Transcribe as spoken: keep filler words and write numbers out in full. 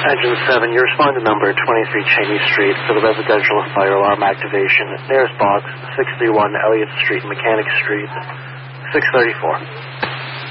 Engine seven, you respond to number twenty-three Cheney Street for the residential fire alarm activation. Nearest box, six thirty-one Elliott Street, Mechanic Street, six thirty-four.